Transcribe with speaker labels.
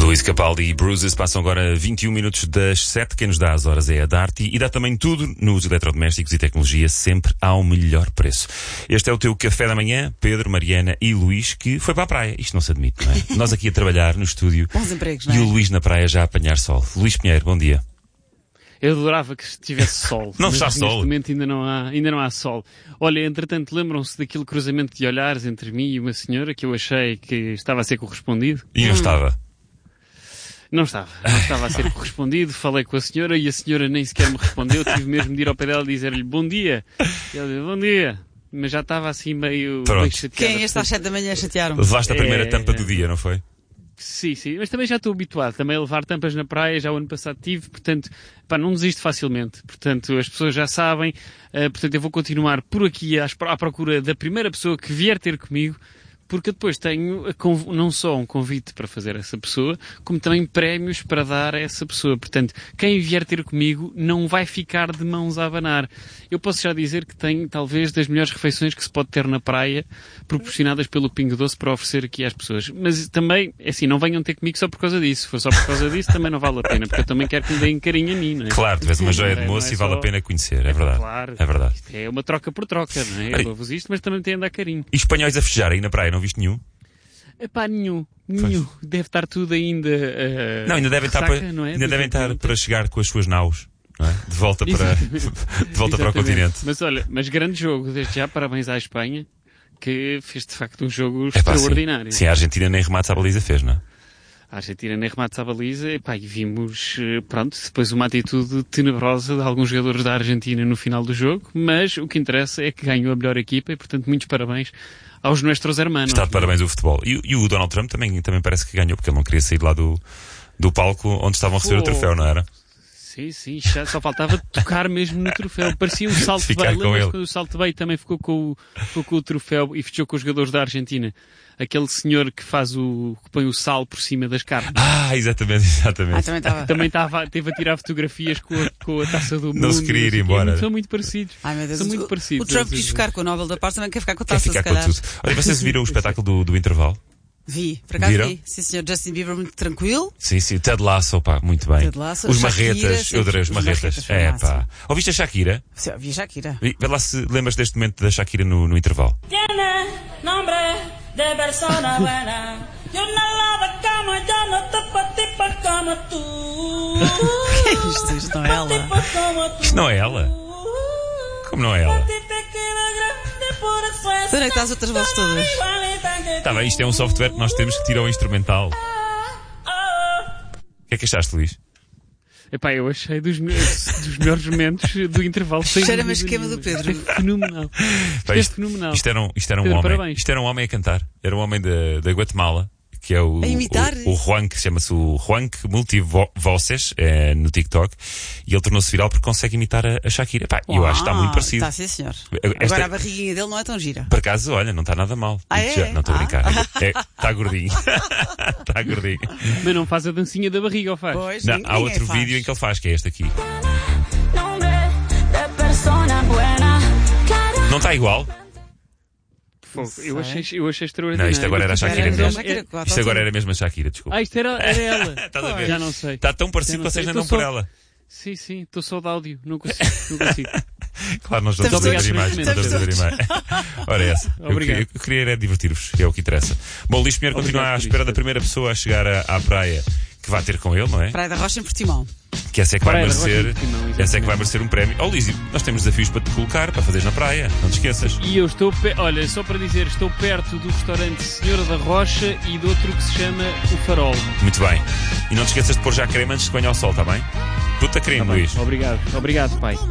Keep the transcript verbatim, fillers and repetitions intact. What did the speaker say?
Speaker 1: Luís Capaldi e Bruises passam agora vinte e um minutos das sete. Quem nos dá as horas é a Darty e dá também tudo nos eletrodomésticos e tecnologia, sempre ao melhor preço. Este é o teu café da manhã, Pedro, Mariana e Luís, que foi para a praia. Isto não se admite, não é? Nós aqui a trabalhar no estúdio.
Speaker 2: Bons empregos, não é?
Speaker 1: E o Luís na praia já a apanhar sol. Luís Pinheiro, bom dia.
Speaker 3: Eu adorava que tivesse sol.
Speaker 1: Não
Speaker 3: mas
Speaker 1: está
Speaker 3: neste
Speaker 1: sol.
Speaker 3: momento ainda não, há, ainda não há sol. Olha, entretanto, lembram-se daquele cruzamento de olhares entre mim e uma senhora que eu achei que estava a ser correspondido?
Speaker 1: E não
Speaker 2: Hum.
Speaker 1: estava.
Speaker 3: Não estava. Não estava a ser correspondido. Falei com a senhora e a senhora nem sequer me respondeu. Tive mesmo de ir ao pé dela e dizer-lhe bom dia. E ela disse bom dia. Mas já estava assim meio,
Speaker 1: Pronto.
Speaker 3: meio chateada.
Speaker 2: Quem é este às sete da manhã chatearam-me?
Speaker 1: Levaste a primeira
Speaker 3: É,
Speaker 1: tampa
Speaker 3: é.
Speaker 1: do dia, não foi?
Speaker 3: Sim, sim, mas também já estou habituado também a levar tampas na praia, já o ano passado tive, portanto, pá, não desisto facilmente, portanto, as pessoas já sabem, uh, portanto, eu vou continuar por aqui à, à procura da primeira pessoa que vier ter comigo, porque eu depois tenho a conv- não só um convite para fazer a essa pessoa, como também prémios para dar a essa pessoa. Portanto, quem vier ter comigo não vai ficar de mãos a abanar. Eu posso já dizer que tenho, talvez, das melhores refeições que se pode ter na praia, proporcionadas pelo Pingo Doce para oferecer aqui às pessoas. Mas também, é assim, não venham ter comigo só por causa disso. Se for só por causa disso, também não vale a pena, porque eu também quero que me deem carinho a mim, não é?
Speaker 1: Claro, tu és uma joia de
Speaker 3: Não é-
Speaker 1: moço
Speaker 3: não é
Speaker 1: e vale
Speaker 3: só-
Speaker 1: a pena conhecer, é verdade.
Speaker 3: Claro.
Speaker 1: É verdade.
Speaker 3: Isto é uma troca por troca, não é?
Speaker 1: Ei.
Speaker 3: Eu dou-vos isto, mas também tem de dar carinho.
Speaker 1: E espanhóis a festejar aí na praia, não viste nenhum?
Speaker 3: Epá, nenhum. Nenhum. Deve estar tudo ainda... uh,
Speaker 1: Não, ainda devem estar,
Speaker 3: ressaca,
Speaker 1: para,
Speaker 3: não é?
Speaker 1: ainda
Speaker 3: Do
Speaker 1: devem estar
Speaker 3: campeonato.
Speaker 1: para chegar com as suas naus, não é? De volta para, de volta para o
Speaker 3: Exatamente.
Speaker 1: continente.
Speaker 3: Mas olha, mas grande jogo, desde já, parabéns à Espanha, que fez de facto um jogo
Speaker 1: Epá,
Speaker 3: extraordinário.
Speaker 1: Sim, sim, a Argentina nem remates à baliza fez, não é?
Speaker 3: A Argentina nem remates à baliza, epá, e vimos, eh, pronto, depois uma atitude tenebrosa de alguns jogadores da Argentina no final do jogo, mas o que interessa é que ganhou a melhor equipa e, portanto, muitos parabéns aos nossos hermanos.
Speaker 1: Está de parabéns o futebol. E, e o Donald Trump também, também parece que ganhou, porque ele não queria sair lá do, do palco onde estavam a receber o
Speaker 3: Pô.
Speaker 1: troféu, não era?
Speaker 3: Sim, sim, já só faltava tocar mesmo no troféu. Parecia um salto
Speaker 1: Ficar
Speaker 3: bem.
Speaker 1: com
Speaker 3: Lembras
Speaker 1: ele.
Speaker 3: quando o salto bem também ficou com, o, ficou com o troféu e fechou com os jogadores da Argentina? Aquele senhor que faz o, que põe o sal por cima das carnes.
Speaker 1: Ah, exatamente,
Speaker 2: Ah,
Speaker 1: exatamente.
Speaker 2: também estava.
Speaker 3: Também estava, teve a tirar fotografias com a, com a taça do mundo.
Speaker 1: Não se queria ir
Speaker 3: sei o quê.
Speaker 1: embora.
Speaker 3: São muito parecidos.
Speaker 2: Ai, meu Deus.
Speaker 3: São
Speaker 2: o-
Speaker 3: muito
Speaker 2: o,
Speaker 3: parecidos.
Speaker 2: O Trump quis ficar com o Nobel da Paz, também quer ficar com a
Speaker 1: Quer
Speaker 2: taça,
Speaker 1: ficar
Speaker 2: se
Speaker 1: com
Speaker 2: calhar.
Speaker 1: tudo. Olha, vocês viram o espetáculo do, do intervalo?
Speaker 2: Vi, por acaso
Speaker 1: Viram?
Speaker 2: vi. Sim, senhor. Justin Bieber muito tranquilo.
Speaker 1: Sim, sim, Ted Lasso, pá, muito bem.
Speaker 2: Ted Lasso,
Speaker 1: Os
Speaker 2: Shakira,
Speaker 1: marretas,
Speaker 2: sempre.
Speaker 1: eu adorei os
Speaker 2: Os
Speaker 1: marretas.
Speaker 2: marretas foi
Speaker 1: É,
Speaker 2: máximo.
Speaker 1: pá. Ouviste a Shakira?
Speaker 2: Sim, vi Shakira.
Speaker 1: Vê lá se lembras deste momento da Shakira no, no intervalo.
Speaker 4: Tiene nombre de persona buena. Yo no la como, yo no te tipo como tú.
Speaker 2: Que é isto? Isto não é ela.
Speaker 4: Tipo como tú.
Speaker 1: Isto não é ela? Como não é ela?
Speaker 2: Onde é que estás as outras vozes todas?
Speaker 1: Tá bem, isto é um software que nós temos que tirar o instrumental. O que é que achaste, Luís?
Speaker 3: Epá, eu achei dos, meus, dos melhores momentos do intervalo. sem
Speaker 2: Cheira-me a
Speaker 3: dúvida
Speaker 2: esquema
Speaker 3: nenhuma.
Speaker 2: do Pedro.
Speaker 3: Isto é fenomenal. Isto
Speaker 1: Pá,
Speaker 3: é
Speaker 1: isto,
Speaker 3: fenomenal.
Speaker 1: isto era um, isto era um
Speaker 3: Pedro,
Speaker 1: homem.
Speaker 3: parabéns.
Speaker 1: Isto era um homem a cantar. Era um homem da, da Guatemala, que é o,
Speaker 2: A imitar?
Speaker 1: o, o Juan, que chama-se o Juan Multivoces, é, no TikTok, e ele tornou-se viral porque consegue imitar a, a Shakira. Pá, eu acho que está muito parecido.
Speaker 2: Está, sim, senhor.
Speaker 1: Esta-
Speaker 2: Agora a barriguinha dele não é tão gira.
Speaker 1: Por acaso, olha, não está nada mal.
Speaker 2: Ah,
Speaker 1: Digo-te
Speaker 2: é?
Speaker 1: já. Não estou a
Speaker 2: Ah.
Speaker 1: brincar. É, Está gordinho. Está gordinho.
Speaker 3: Mas não faz a dancinha da barriga, ou faz?
Speaker 2: Pois,
Speaker 1: Não,
Speaker 2: ninguém
Speaker 1: há outro
Speaker 2: faz.
Speaker 1: vídeo em que ele faz, que é este aqui.
Speaker 4: Nombre de persona buena.
Speaker 1: Não está igual?
Speaker 3: Fogo. Eu
Speaker 2: Sei.
Speaker 3: achei, eu achei extraordinário.
Speaker 1: Não, isto agora era a Shakira
Speaker 2: Era
Speaker 1: mesmo.
Speaker 2: a Shakira, claro,
Speaker 1: Isto agora
Speaker 2: sim.
Speaker 1: era mesmo a Shakira, desculpa.
Speaker 3: Ah, isto era, era ela.
Speaker 1: Estás a ver?
Speaker 3: Já não sei.
Speaker 1: Está tão parecido
Speaker 3: Já
Speaker 1: que
Speaker 3: não
Speaker 1: vocês
Speaker 3: sei.
Speaker 1: andam
Speaker 3: Estou
Speaker 1: por
Speaker 3: só-
Speaker 1: ela.
Speaker 3: Sim, sim, estou só de áudio. Não consigo. Não consigo.
Speaker 1: Claro, nós não
Speaker 2: Estamos
Speaker 1: estamos a ver
Speaker 3: todos-
Speaker 1: imagens. Não estamos a ver
Speaker 2: estamos
Speaker 1: imagens. Ora, é essa. Eu
Speaker 3: Obrigado.
Speaker 1: queria, eu queria era divertir-vos, que é o que interessa. Bom, Luís Pinheiro continua
Speaker 3: Obrigado
Speaker 1: à
Speaker 3: por
Speaker 1: espera
Speaker 3: isso.
Speaker 1: da primeira pessoa a chegar à, à praia que vai ter com ele, não é?
Speaker 2: Praia da Rocha em Portimão.
Speaker 1: Que essa é que vai
Speaker 3: Praia da
Speaker 1: merecer,
Speaker 3: Rocha em Portimão, exatamente.
Speaker 1: essa é que vai merecer um prémio. Oh, Luís, nós temos desafios para te colocar, para fazeres na praia. Não te esqueças.
Speaker 3: E eu estou, pe- olha, só para dizer, estou perto do restaurante Senhora da Rocha e do outro que se chama O Farol.
Speaker 1: Muito bem. E não te esqueças de pôr já creme antes que venha ao sol, está bem? Puta creme,
Speaker 3: Tá bem.
Speaker 1: Luís.
Speaker 3: Obrigado, obrigado, pai.